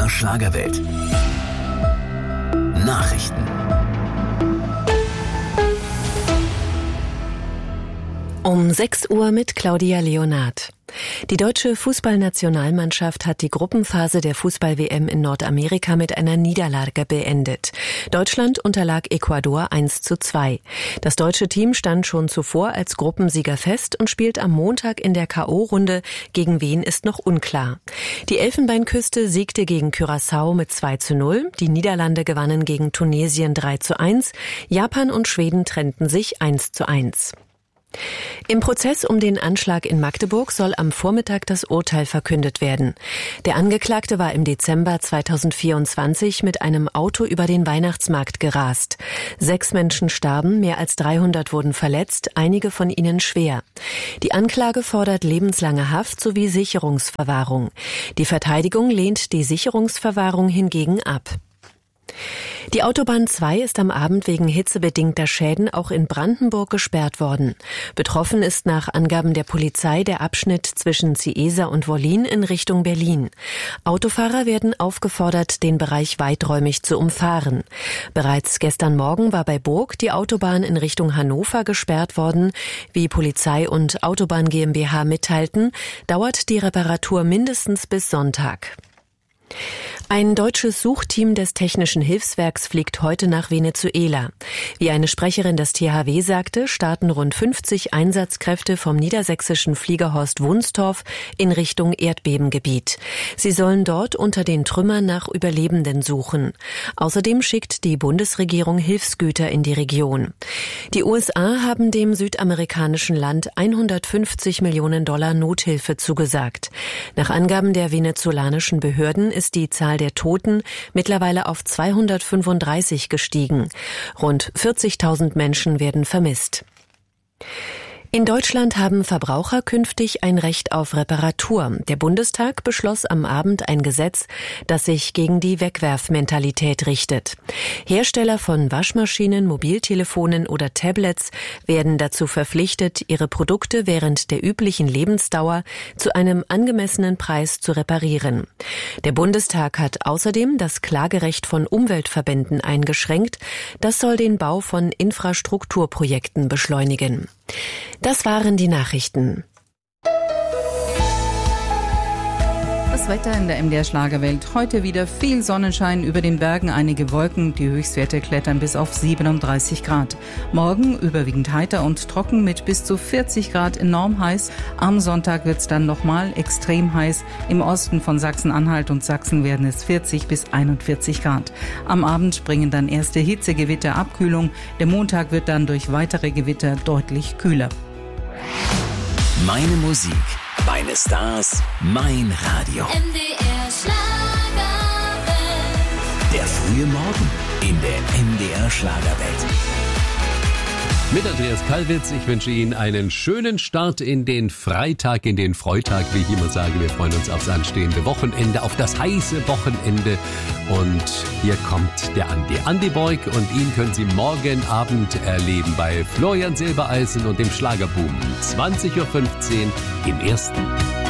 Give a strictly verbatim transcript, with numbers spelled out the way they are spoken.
R Schlagerwelt. Nachrichten. Um sechs Uhr mit Claudia Leonard. Die deutsche Fußballnationalmannschaft hat die Gruppenphase der Fußball-W M in Nordamerika mit einer Niederlage beendet. Deutschland unterlag Ecuador eins zu zwei. Das deutsche Team stand schon zuvor als Gruppensieger fest und spielt am Montag in der K O-Runde. Gegen wen ist noch unklar. Die Elfenbeinküste siegte gegen Curaçao mit zwei zu null. Die Niederlande gewannen gegen Tunesien drei zu eins. Japan und Schweden trennten sich eins zu eins. Im Prozess um den Anschlag in Magdeburg soll am Vormittag das Urteil verkündet werden. Der Angeklagte war im Dezember zweitausendvierundzwanzig mit einem Auto über den Weihnachtsmarkt gerast. Sechs Menschen starben, mehr als dreihundert wurden verletzt, einige von ihnen schwer. Die Anklage fordert lebenslange Haft sowie Sicherungsverwahrung. Die Verteidigung lehnt die Sicherungsverwahrung hingegen ab. Die Autobahn zwei ist am Abend wegen hitzebedingter Schäden auch in Brandenburg gesperrt worden. Betroffen ist nach Angaben der Polizei der Abschnitt zwischen Ciesa und Wollin in Richtung Berlin. Autofahrer werden aufgefordert, den Bereich weiträumig zu umfahren. Bereits gestern Morgen war bei Burg die Autobahn in Richtung Hannover gesperrt worden. Wie Polizei und Autobahn GmbH mitteilten, dauert die Reparatur mindestens bis Sonntag. Ein deutsches Suchteam des Technischen Hilfswerks fliegt heute nach Venezuela. Wie eine Sprecherin des T H W sagte, starten rund fünfzig Einsatzkräfte vom niedersächsischen Fliegerhorst Wunstorf in Richtung Erdbebengebiet. Sie sollen dort unter den Trümmern nach Überlebenden suchen. Außerdem schickt die Bundesregierung Hilfsgüter in die Region. Die U S A haben dem südamerikanischen Land hundertfünfzig Millionen Dollar Nothilfe zugesagt. Nach Angaben der venezolanischen Behörden ist die Zahl der Toten mittlerweile auf zweihundertfünfunddreißig gestiegen. Rund vierzigtausend Menschen werden vermisst. In Deutschland haben Verbraucher künftig ein Recht auf Reparatur. Der Bundestag beschloss am Abend ein Gesetz, das sich gegen die Wegwerfmentalität richtet. Hersteller von Waschmaschinen, Mobiltelefonen oder Tablets werden dazu verpflichtet, ihre Produkte während der üblichen Lebensdauer zu einem angemessenen Preis zu reparieren. Der Bundestag hat außerdem das Klagerecht von Umweltverbänden eingeschränkt. Das soll den Bau von Infrastrukturprojekten beschleunigen. Das waren die Nachrichten. Das Wetter in der M D R Schlagerwelt. Heute wieder viel Sonnenschein, über den Bergen einige Wolken. Die Höchstwerte klettern bis auf siebenunddreißig Grad. Morgen überwiegend heiter und trocken mit bis zu vierzig Grad, enorm heiß. Am Sonntag wird es dann nochmal extrem heiß. Im Osten von Sachsen-Anhalt und Sachsen werden es vierzig bis einundvierzig Grad. Am Abend bringen dann erste Hitzegewitter Abkühlung. Der Montag wird dann durch weitere Gewitter deutlich kühler. Meine Musik, meine Stars, mein Radio. M D R Schlagerwelt. Der frühe Morgen in der M D R Schlagerwelt. Mit Andreas Kallwitz, ich wünsche Ihnen einen schönen Start in den Freitag, in den Freitag, wie ich immer sage. Wir freuen uns aufs anstehende Wochenende, auf das heiße Wochenende. Und hier kommt der Andi. Andi Beug, und ihn können Sie morgen Abend erleben bei Florian Silbereisen und dem Schlagerboom. zwanzig Uhr fünfzehn im Ersten.